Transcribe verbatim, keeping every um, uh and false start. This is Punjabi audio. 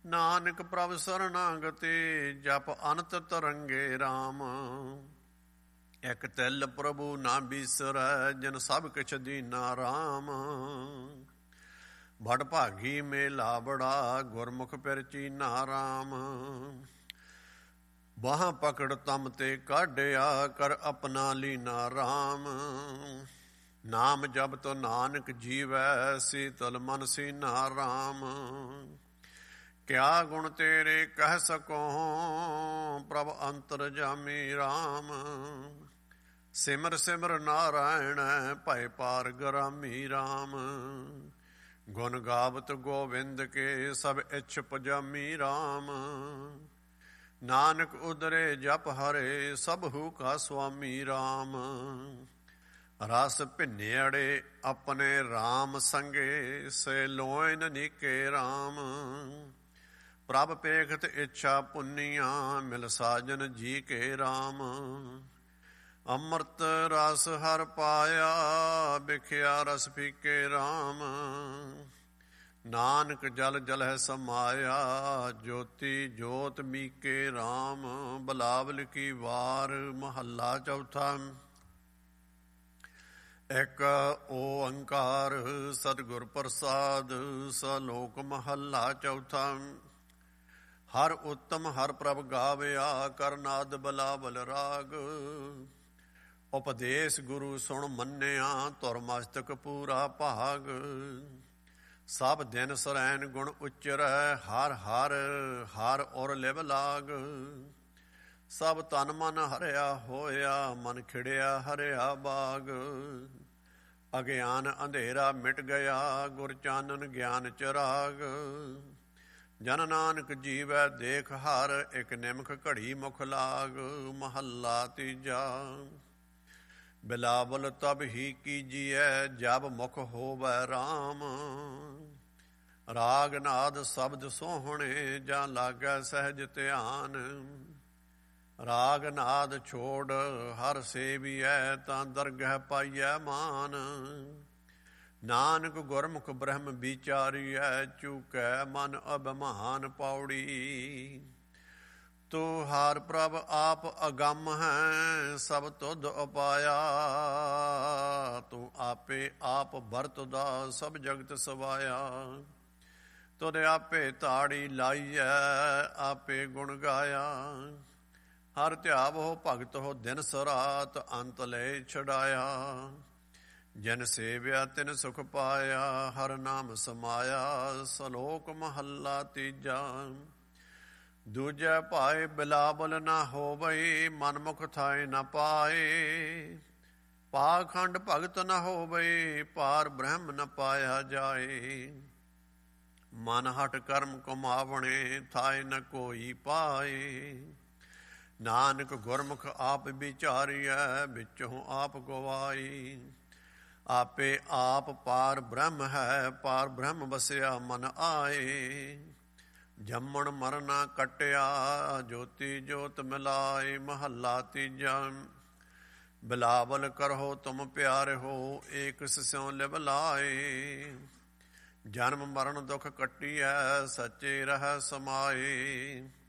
ਨਾਨਕ ਪ੍ਰਭ ਸਰਨਾਗਤੀ ਜਪ ਅਨੰਤ ਤਰੰਗੇ ਰਾਮ। ਇਕ ਤਿਲ ਪ੍ਰਭੂ ਨਾ ਬੀਸਰੈ ਜਿਨ ਸਭ ਕਿਛ ਦੀਨਾ ਰਾਮ। ਬੜ ਭਾਗੀ ਮੇਲਾ ਬੜਾ ਗੁਰਮੁਖ ਪਿਰ ਚੀਨਾ ਰਾਮ। ਬਾਹਾਂ ਪਕੜ ਤਮ ਤੇ ਕਾਢਿਆ ਕਰ ਆਪਣਾ ਲੀਨਾ ਰਾਮ। ਨਾਮ ਜਪ ਤੋ ਨਾਨਕ ਜੀਵੈ ਸੀਤਲ ਮਨ ਸੀਨਾ ਰਾਮ। ਕਿਆ ਗੁਣ ਤੇਰੇ ਕਹਿ ਸਕੋ ਪ੍ਰਭ ਅੰਤਰ ਜਾਮੀ ਰਾਮ। ਸਿਮਰ ਸਿਮਰ ਨਾਰਾਇਣ ਭੈ ਪਾਰ ਗਰਾਮੀ ਰਾਮ। ਗੁਣ ਗਾਵਤ ਗੋਵਿੰਦ ਕੇ ਸਭ ਇੱਛ ਪਜਾਮੀ ਰਾਮ। ਨਾਨਕ ਉਦਰੇ ਜਪ ਹਰੇ ਸਭ ਹੂ ਕਾ ਸੁਆਮੀ ਰਾਮ। ਰਸ ਭਿੰਨੇੜੇ ਆਪਣੇ ਰਾਮ ਸੰਗੇ ਸੇ ਲੋਇਨ ਨੀਕੇ ਰਾਮ। ਪ੍ਰਭ ਪੇਖਤ ਇੱਛਾ ਪੁੰਨੀਆਂ ਮਿਲ ਸਾਜਨ ਜੀ ਕੇ ਰਾਮ। ਅੰਮ੍ਰਿਤ ਰਸ ਹਰ ਪਾਇਆ ਬਿਖਿਆ ਰਸ ਪੀਕੇ ਰਾਮ। ਨਾਨਕ ਜਲ ਜਲ ਹੈ ਸਮਾਇਆ ਜੋਤੀ ਜੋਤ ਮੀਕੇ ਰਾਮ। ਬਲਾਵਲ ਕੀ ਵਾਰ ਮਹੱਲਾ ਚੌਥਾ। ਇੱਕ ਓੰਕਾਰ ਸਤਿਗੁਰ ਪ੍ਰਸਾਦ ਸਲੋਕ ਮਹੱਲਾ ਚੌਥਾ। ਹਰ ਉੱਤਮ ਹਰ ਪ੍ਰਭ ਗਾਵਿਆ ਕਰਨਾਦ ਬਲਾਵਲ ਰਾਗ। ਉਪਦੇਸ਼ ਗੁਰੂ ਸੁਣ ਮੰਨਿਆ ਧੁਰ ਮਸਤਕ ਪੂਰਾ ਭਾਗ। ਸਭ ਦਿਨ ਸਰੈਨ ਗੁਣ ਉਚਰੈ ਹਰ ਹਰ ਹਰ ਔਰ ਲਿਵ ਲਾਗ। ਸਭ ਤਨ ਮਨ ਹਰਿਆ ਹੋਇਆ ਮਨ ਖਿੜਿਆ ਹਰਿਆ ਬਾਗ। ਅਗਿਆਨ ਅੰਧੇਰਾ ਮਿਟ ਗਿਆ ਗੁਰ ਚਾਨਨ ਗਿਆਨ ਚਰਾਗ। ਜਨ ਨਾਨਕ ਜੀਵੈ ਦੇਖ ਹਰ ਇੱਕ ਨਿਮਖ ਘੜੀ ਮੁਖ ਲਾਗ। ਮਹੱਲਾ ਤੀਜਾ। ਬਿਲਾਵਲ ਤਬ ਹੀ ਕੀਜੀਐ ਜਬ ਮੁਖ ਹੋਵੈ ਰਾਮ। ਰਾਗ ਨਾਦ ਸ਼ਬਦ ਸੋਹਣੇ ਜਾਂ ਲਾਗੈ ਸਹਿਜ ਧਿਆਨ। ਰਾਗ ਨਾਦ ਛੋੜ ਹਰ ਸੇਵੀਐ ਤਾਂ ਦਰਗਹਿ ਪਾਈਐ ਮਾਨ। ਨਾਨਕ ਗੁਰਮੁਖ ਬ੍ਰਹਮ ਵਿਚਾਰੀਐ ਚੂਕੈ ਮਨ ਅਭਿਮਾਨ ਪੌੜੀ। ਤੂੰ ਹਰ ਪ੍ਰਭ ਆਪ ਅਗੰਮ ਹੈ ਸਭ ਤੁਧ ਉਪਾਇਆ। ਤੂੰ ਆਪੇ ਆਪ ਵਰਤਦਾ ਸਭ ਜਗਤ ਸਵਾਇਆ। ਤੁਧ ਆਪੇ ਤਾੜੀ ਲਾਈਐ ਆਪੇ ਗੁਣ ਗਾਇਆ। ਹਰ ਧਿਆਵੋ ਭਗਤ ਹੋ ਦਿਨ ਸਰਾਤ ਅੰਤ ਲੈ ਛਡਾਇਆ। ਜਨ ਸੇਵਿਆ ਤਿਨ ਸੁਖ ਪਾਇਆ ਹਰ ਨਾਮ ਸਮਾਇਆ। ਸਲੋਕ ਮਹੱਲਾ ਤੀਜਾ। ਦੂਜੈ ਭਾਏ ਬਿਲਾਵਲ ਨਾ ਹੋਵਈ ਮਨਮੁਖ ਥਾਏ ਨ ਪਾਏ। ਪਾਖੰਡ ਭਗਤ ਨ ਹੋਵਈ ਪਾਰ ਬ੍ਰਹਮ ਨ ਪਾਇਆ ਜਾਏ। ਮਨ ਹਟ ਕਰਮ ਕਮਾਵਣੇ ਥਾਏ ਨ ਕੋਈ ਪਾਏ। ਨਾਨਕ ਗੁਰਮੁਖ ਆਪ ਵਿਚਾਰੀਐ ਵਿੱਚੋਂ ਆਪ ਗਵਾਈ। ਆਪੇ ਆਪ ਪਾਰ ਬ੍ਰਹਮ ਹੈ ਪਾਰ ਬ੍ਰਹਮ ਵਸਿਆ ਮਨ ਆਏ। ਜੰਮਣ ਮਰਨਾ ਕਟਿਆ ਜੋਤੀ ਜੋਤ ਮਿਲਾਏ। ਮਹੱਲਾ ਤੀਜਾ। ਬਿਲਾਵਲ ਕਰਹੁ ਤੁਮ ਪਿਆਰੇ ਹੋ ਏਕ ਸਿਉ ਲਿਵ ਲਾਏ। ਜਨਮ ਮਰਨ ਦੁਖ ਕੱਟੀਐ ਸੱਚੇ ਰਹਿ ਸਮਾਏ।